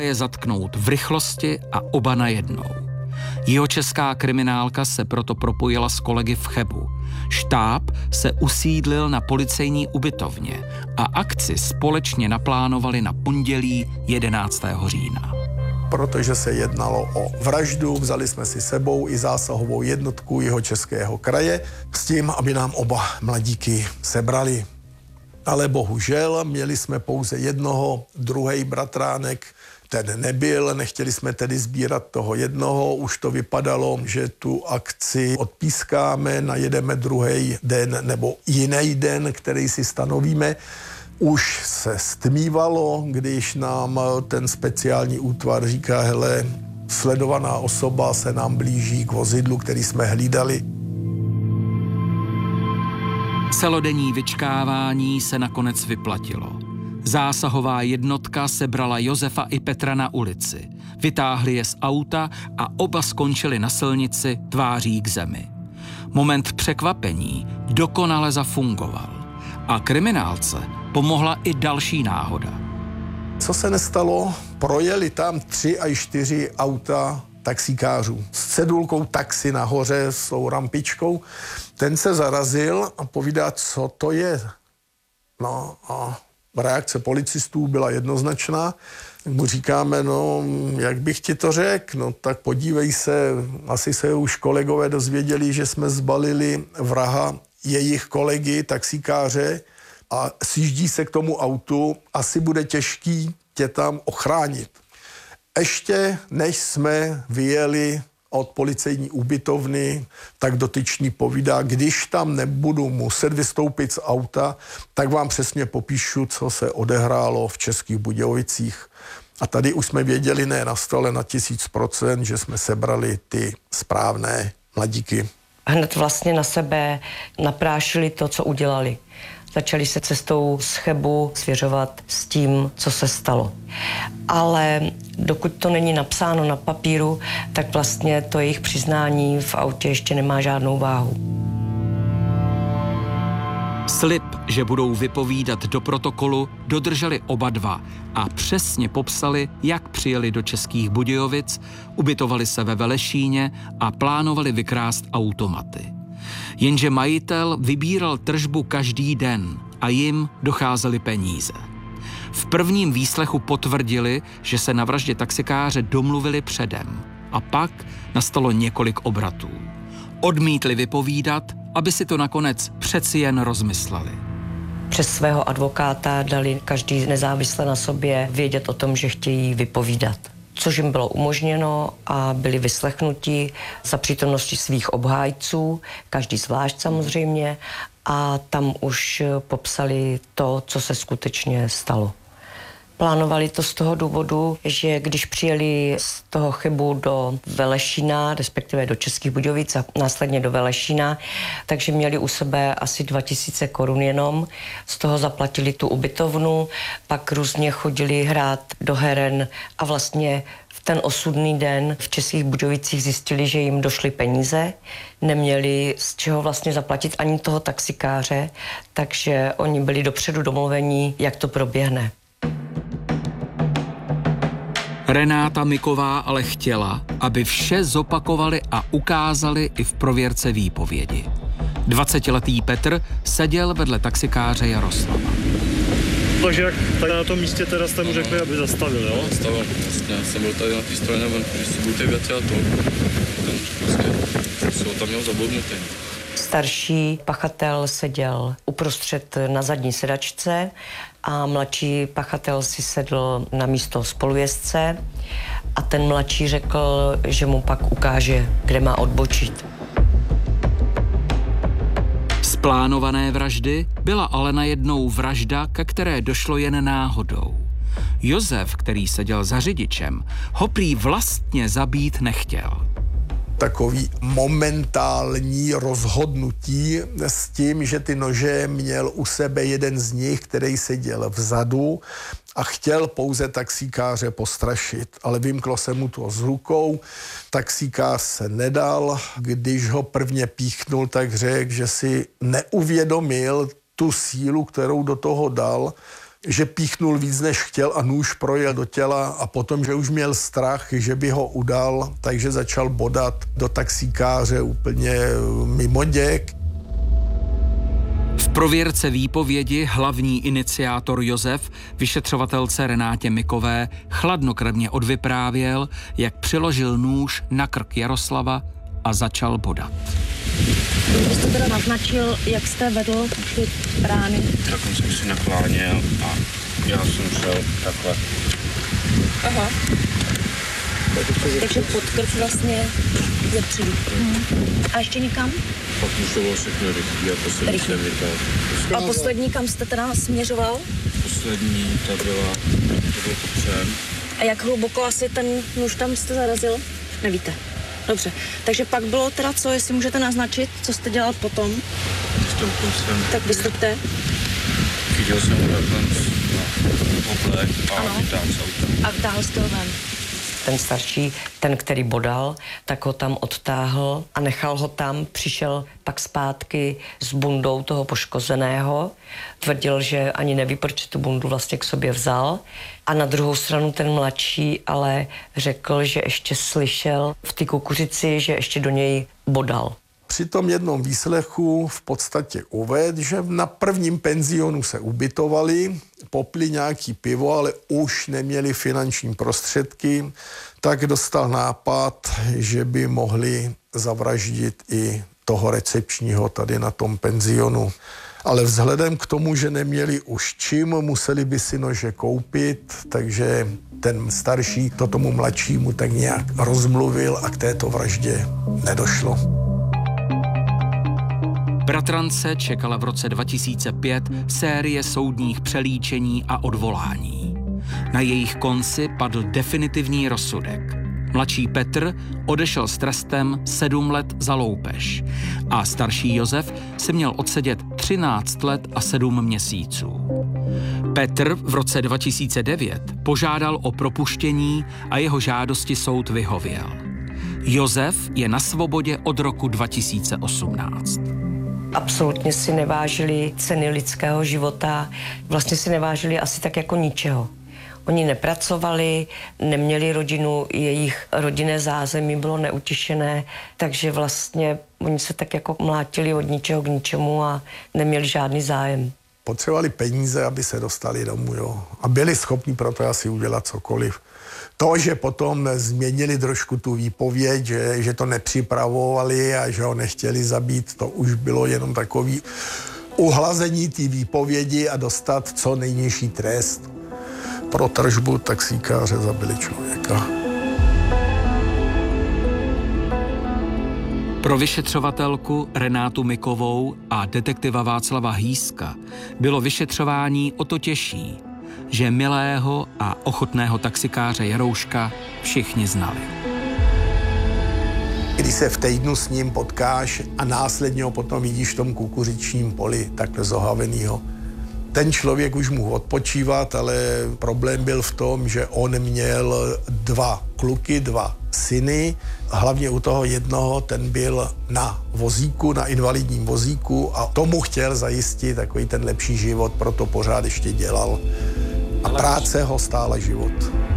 je zatknout v rychlosti a oba najednou. Jihočeská kriminálka se proto propojila s kolegy v Chebu. Štáb se usídlil na policejní ubytovně a akci společně naplánovali na pondělí 11. října. Protože se jednalo o vraždu, vzali jsme si sebou i zásahovou jednotku Jihočeského kraje s tím, aby nám oba mladíky sebrali. Ale bohužel měli jsme pouze jednoho, druhý bratránek, ten nebyl, nechtěli jsme tedy sbírat toho jednoho, už to vypadalo, že tu akci odpískáme, najedeme druhý den nebo jiný den, který si stanovíme. Už se stmívalo, když nám ten speciální útvar říká, hele, sledovaná osoba se nám blíží k vozidlu, který jsme hlídali. Celodenní vyčkávání se nakonec vyplatilo. Zásahová jednotka sebrala Josefa i Petra na ulici. Vytáhli je z auta a oba skončili na silnici tváří k zemi. Moment překvapení dokonale zafungoval. A kriminálce pomohla i další náhoda. Co se nestalo? Projeli tam 3 až 4 auta taxikářů s cedulkou taxi nahoře s tou rampičkou. Ten se zarazil a povídá, co to je. No a reakce policistů byla jednoznačná. Tak mu říkáme, no, jak bych ti to řekl, no tak podívej se, asi se už kolegové dozvěděli, že jsme zbalili vraha jejich kolegy, taxikáře, a sjíždí se k tomu autu, asi bude těžký tě tam ochránit. Ještě než jsme vyjeli od policejní ubytovny, tak dotyčný povídá, když tam nebudu muset vystoupit z auta, tak vám přesně popíšu, co se odehrálo v Českých Budějovicích. A tady už jsme věděli, ne na stole na 1000%, že jsme sebrali ty správné mladíky. Hned vlastně na sebe naprášili to, co udělali. Začali se cestou z Chebu svěřovat s tím, co se stalo. Ale dokud to není napsáno na papíru, tak vlastně to jejich přiznání v autě ještě nemá žádnou váhu. Slib, že budou vypovídat do protokolu, dodrželi oba dva a přesně popsali, jak přijeli do Českých Budějovic, ubytovali se ve Velešíně a plánovali vykrást automaty. Jenže majitel vybíral tržbu každý den a jim docházely peníze. V prvním výslechu potvrdili, že se na vraždě taxikáře domluvili předem a pak nastalo několik obratů. Odmítli vypovídat, aby si to nakonec přeci jen rozmysleli. Přes svého advokáta dali každý nezávisle na sobě vědět o tom, že chtějí vypovídat. Což jim bylo umožněno a byli vyslechnuti za přítomnosti svých obhájců, každý zvlášť samozřejmě, a tam už popsali to, co se skutečně stalo. Plánovali to z toho důvodu, že když přijeli z toho Chebu do Velešína, respektive do Českých Budějovic a následně do Velešína, takže měli u sebe asi 2000 korun jenom. Z toho zaplatili tu ubytovnu, pak různě chodili hrát do heren a vlastně v ten osudný den v Českých Budějovicích zjistili, že jim došly peníze. Neměli z čeho vlastně zaplatit ani toho taxikáře, takže oni byli dopředu domluvení, jak to proběhne. Renáta Miková ale chtěla, aby vše zopakovali a ukázali i v prověrce výpovědi. 20letý Petr seděl vedle taxikáře Jaroslava. Takže jak tady na tom místě teda jste mu řekli, aby zastavil, jo? Zastavil, vlastně. Já jsem byl tady na té straně, že si buďte věci a to. Ten prostě se ho tam měl zabudnutý. Starší pachatel seděl uprostřed na zadní sedačce a mladší pachatel si sedl na místo spolujezdce a ten mladší řekl, že mu pak ukáže, kde má odbočit. Z plánované vraždy byla ale najednou vražda, ke které došlo jen náhodou. Josef, který seděl za řidičem, ho prý vlastně zabít nechtěl. Takový momentální rozhodnutí s tím, že ty nože měl u sebe jeden z nich, který seděl vzadu a chtěl pouze taxikáře postrašit. Ale vymklo se mu to z rukou, taxikář se nedal, když ho prvně píchnul, tak řekl, že si neuvědomil tu sílu, kterou do toho dal, že píchnul víc, než chtěl a nůž projel do těla a potom, že už měl strach, že by ho udal, takže začal bodat do taxikáře úplně mimo děk. V prověrce výpovědi hlavní iniciátor Josef vyšetřovatelce Renátě Mikové chladnokrevně odvyprávěl, jak přiložil nůž na krk Jaroslava a začal bodat. Vy jste teda naznačil, jak jste vedl ty rány? Tak on jsem si nakláněl a já jsem šel takhle. Aha. Takže pod krk vlastně je přilít. A ještě někam? Pak už to bylo všechno rychlý a poslední jsem vytáhl. A poslední, kam jste teda směřoval? Poslední, to byl popřen. A jak hluboko asi ten nůž tam jste zarazil? Nevíte. Dobře. Takže pak bylo teda co, jestli můžete naznačit, co jste dělal potom? Vystoupil jsem. Tak vystupte. Viděl jsem ho takhle na oblek a vytáhl z auta. A vytáhl jste ho ven. Ten starší, ten, který bodal, tak ho tam odtáhl a nechal ho tam. Přišel pak zpátky s bundou toho poškozeného. Tvrdil, že ani neví, proč tu bundu vlastně k sobě vzal. A na druhou stranu ten mladší ale řekl, že ještě slyšel v té kukuřici, že ještě do něj bodal. Při tom jednom výslechu v podstatě uvedl, že na prvním penzionu se ubytovali, popili nějaký pivo, ale už neměli finanční prostředky, tak dostal nápad, že by mohli zavraždit i toho recepčního tady na tom penzionu. Ale vzhledem k tomu, že neměli už čím, museli by si nože koupit, takže ten starší to tomu mladšímu tak nějak rozmluvil a k této vraždě nedošlo. Bratrance čekala v roce 2005 série soudních přelíčení a odvolání. Na jejich konci padl definitivní rozsudek. Mladší Petr odešel s trestem 7 let za loupež a starší Josef si měl odsedět 13 let a 7 měsíců. Petr v roce 2009 požádal o propuštění a jeho žádosti soud vyhověl. Josef je na svobodě od roku 2018. Absolutně si nevážili ceny lidského života, vlastně si nevážili asi tak jako ničeho. Oni nepracovali, neměli rodinu, jejich rodinné zázemí bylo neutěšené, takže vlastně oni se tak jako mlátili od ničeho k ničemu a neměli žádný zájem. Potřebovali peníze, aby se dostali domů, jo. A byli schopni pro to asi udělat cokoliv. To, že potom změnili trošku tu výpověď, že to nepřipravovali a že ho nechtěli zabít, to už bylo jenom takový uhlazení té výpovědi a dostat co nejnižší trest. Pro tržbu taxikáře zabili člověka. Pro vyšetřovatelku Renátu Mikovou a detektiva Václava Hýska bylo vyšetřování o to těžší, že milého a ochotného taxikáře Jarouška všichni znali. Když se v týdnu s ním potkáš a následně ho potom vidíš v tom kukuřičním poli, takhle zohavenýho, ten člověk už mohl odpočívat, ale problém byl v tom, že on měl 2 kluky, 2 syny. Hlavně u toho jednoho, ten byl na vozíku, na invalidním vozíku a tomu chtěl zajistit takový ten lepší život, proto pořád ještě dělal. A práce ho stála život.